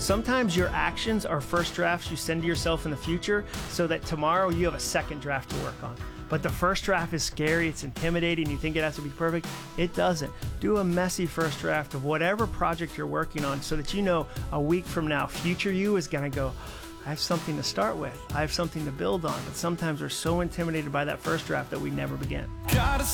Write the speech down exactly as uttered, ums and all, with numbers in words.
Sometimes your actions are first drafts you send to yourself in the future so that tomorrow you have a second draft to work on. But the first draft is scary, it's intimidating, you think it has to be perfect. It doesn't. Do a messy first draft of whatever project you're working on so that you know a week from now, future you is gonna go, I have something to start with. I have something to build on. But sometimes we're so intimidated by that first draft that we never begin. Gotta